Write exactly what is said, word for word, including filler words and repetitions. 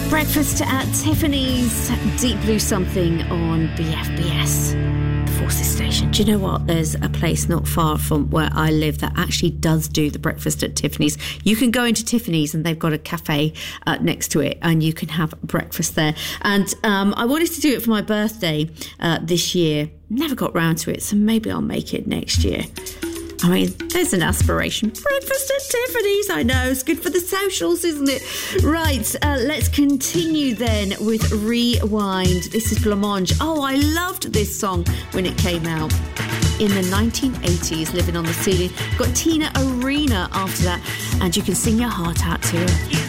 Breakfast at Tiffany's, Deep Blue Something on B F B S, the Forces Station. Do you know what? There's a place not far from where I live that actually does do the breakfast at Tiffany's. You can go into Tiffany's and they've got a cafe uh, next to it and you can have breakfast there. And um, I wanted to do it for my birthday uh, this year. Never got round to it, so maybe I'll make it next year. I mean, there's an aspiration. Breakfast at Tiffany's, I know. It's good for the socials, isn't it? Right, uh, let's continue then with Rewind. This is Blancmange. Oh, I loved this song when it came out in the nineteen eighties, Living on the Ceiling. Got Tina Arena after that, and you can sing your heart out to it.